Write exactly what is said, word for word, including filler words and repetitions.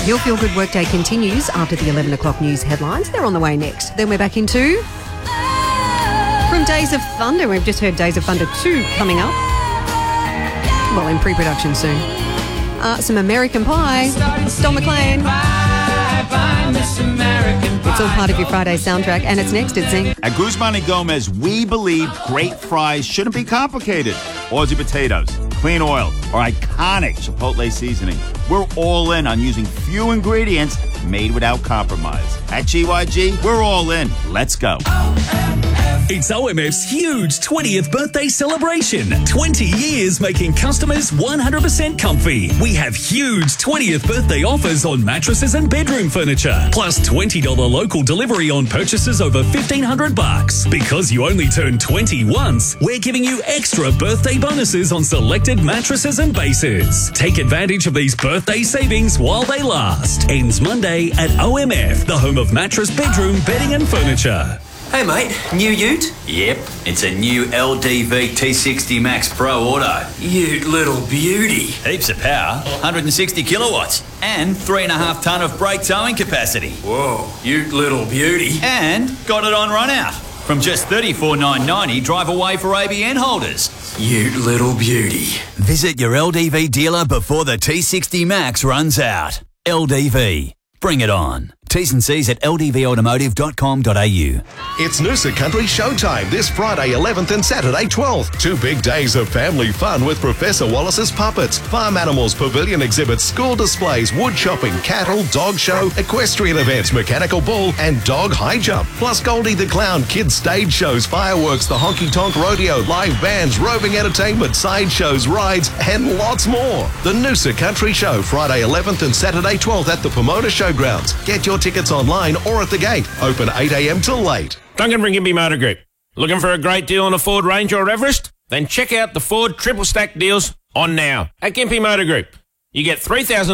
Your Feel Good Workday continues after the eleven o'clock news headlines. They're on the way next. Then we're back into... From Days of Thunder, we've just heard Days of Thunder two coming up. Well, in pre-production soon. Uh, some American Pie. Don McLean. It's all part of your Friday soundtrack, and it's next at Zing. At Guzman and Gomez, we believe great fries shouldn't be complicated. Aussie potatoes, clean oil, or iconic Chipotle seasoning. We're all in on using few ingredients made without compromise. At G Y G, we're all in. Let's go. It's O M F's huge twentieth birthday celebration. twenty years making customers one hundred percent comfy. We have huge twentieth birthday offers on mattresses and bedroom furniture, plus twenty dollars local delivery on purchases over fifteen hundred bucks. Because you only turn twenty once, we're giving you extra birthday bonuses on selected mattresses and bases. Take advantage of these birthday savings while they last. Ends Monday at O M F, the home of mattress, bedroom, bedding and furniture. Hey mate, new ute? Yep, it's a new L D V T sixty Max Pro Auto. Ute little beauty. Heaps of power, one hundred sixty kilowatts, and three and a half tonne of brake towing capacity. Whoa, ute little beauty. And got it on run out. From just thirty-four thousand nine hundred ninety, drive away for A B N holders. Ute little beauty. Visit your L D V dealer before the T sixty Max runs out. L D V. Bring it on. T's and C's at l d v automotive dot com dot a u. It's Noosa Country Showtime this Friday eleventh and Saturday twelfth. Two big days of family fun with Professor Wallace's puppets, farm animals, pavilion exhibits, school displays, wood chopping, cattle, dog show, equestrian events, mechanical bull, and dog high jump. Plus Goldie the Clown, kids stage shows, fireworks, the honky tonk rodeo, live bands, roving entertainment, side shows, rides, and lots more. The Noosa Country Show Friday eleventh and Saturday twelfth at the Pomona Showgrounds. Get your tickets online or at the gate. Open eight a m till late. Duncan from Gympie Motor Group. Looking for a great deal on a Ford Ranger or Everest? Then check out the Ford Triple Stack deals on now at Gympie Motor Group. You get three thousand